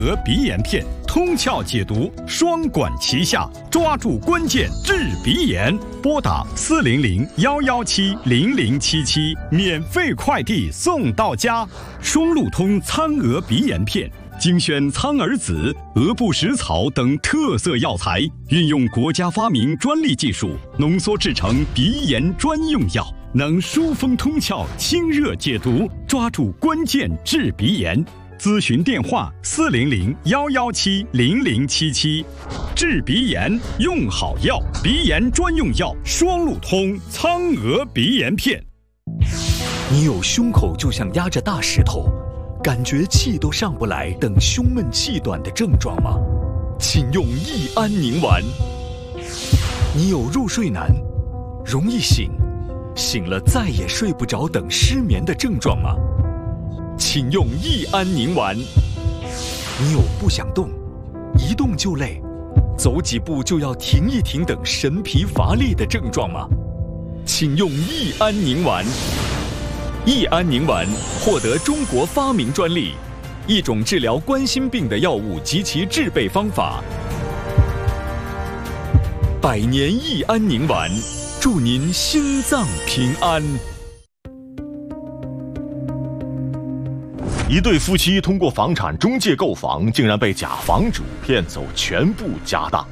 和鼻炎片，通窍解毒，双管齐下，抓住关键治鼻炎。拨打400-117-0077，免费快递送到家。双鹿通苍蛾鼻炎片，精选苍耳子、鹅不食草等特色药材，运用国家发明专利技术，浓缩制成鼻炎专用药，能疏风通窍、清热解毒，抓住关键治鼻炎。咨询电话400-117-0077，治鼻炎用好药，鼻炎专用药双鹿通苍蛾鼻炎片。 你有胸口就像压着大石头，感觉气都上不来等胸闷气短的症状吗？请用益安宁丸。你有入睡难、容易醒了再也睡不着等失眠的症状吗？请用益安宁丸。你有不想动、一动就累、走几步就要停一停等神疲乏力的症状吗？请用益安宁丸。益安宁丸获得中国发明专利，一种治疗冠心病的药物及其制备方法。100年益安宁丸，祝您心脏平安。 一对夫妻通过房产中介购房，竟然被假房主骗走全部家当。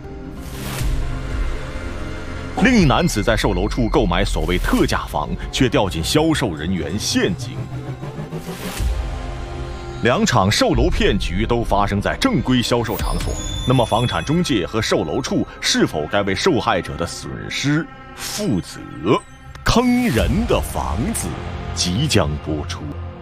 另一男子在售楼处购买所谓特价房，却掉进销售人员陷阱。两场售楼骗局都发生在正规销售场所，那么房产中介和售楼处是否该为受害者的损失负责？坑人的房子即将播出。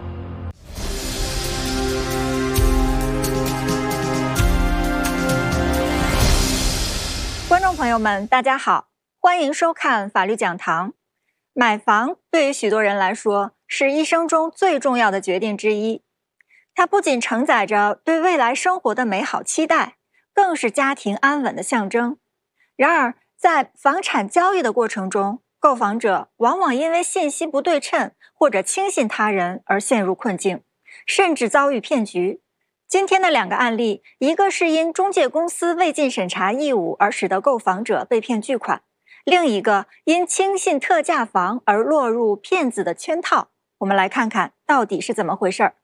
观众朋友们，大家好，欢迎收看法律讲堂。买房对于许多人来说是一生中最重要的决定之一，它不仅承载着对未来生活的美好期待，更是家庭安稳的象征。然而，在房产交易的过程中，购房者往往因为信息不对称或者轻信他人而陷入困境，甚至遭遇骗局。今天的两个案例，一个是因中介公司未尽审查义务而使得购房者被骗巨款，另一个因轻信特价房而落入骗子的圈套。我们来看看到底是怎么回事。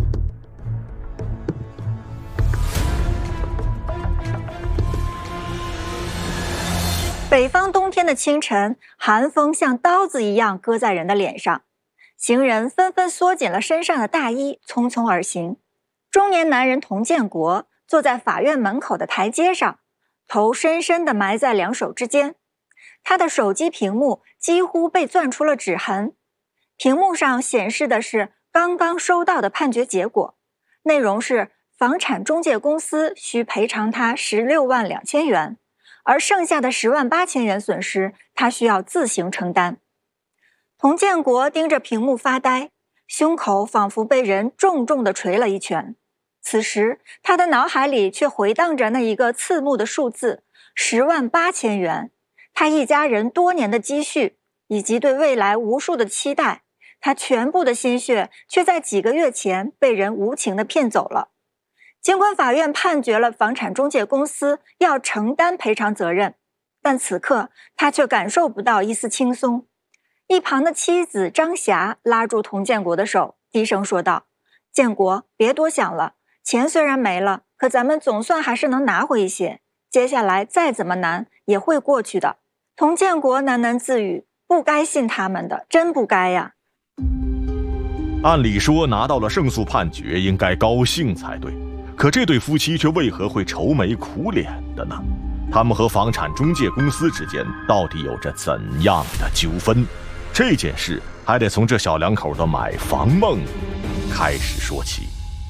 北方冬天的清晨，寒风像刀子一样割在人的脸上，行人纷纷缩紧了身上的大衣，匆匆而行。中年男人童建国坐在法院门口的台阶上，头深深地埋在两手之间。他的手机屏幕几乎被钻出了指痕，屏幕上显示的是刚刚收到的判决结果，内容是房产中介公司需赔偿他16万2千元，而剩下的10万8千元损失他需要自行承担。童建国盯着屏幕发呆，胸口仿佛被人重重地捶了一拳。此时他的脑海里却回荡着那一个刺目的数字10万8千元，他一家人多年的积蓄以及对未来无数的期待，他全部的心血却在几个月前被人无情地骗走了。尽管法院判决了房产中介公司要承担赔偿责任，但此刻他却感受不到一丝轻松。一旁的妻子张霞拉住童建国的手，低声说道：“建国，别多想了，钱虽然没了，可咱们总算还是能拿回一些，接下来再怎么难也会过去的。”童建国喃喃自语：“不该信他们的，真不该呀。” 按理说拿到了胜诉判决应该高兴才对，可这对夫妻却为何会愁眉苦脸的呢？他们和房产中介公司之间到底有着怎样的纠纷？这件事还得从这小两口的买房梦开始说起。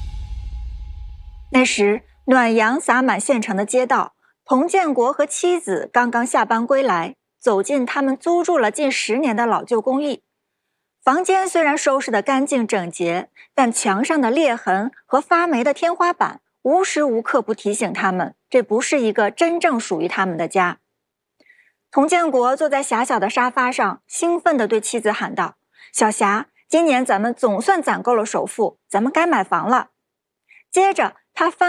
那时暖阳洒满县城的街道，童建国和妻子刚刚下班归来，走进他们租住了近10年的老旧公寓。房间虽然收拾得干净整洁，但墙上的裂痕和发霉的天花板无时无刻不提醒他们，这不是一个真正属于他们的家。童建国坐在狭小的沙发上，兴奋地对妻子喊道：“小霞，今年咱们总算攒够了首付，咱们该买房了。”接着他翻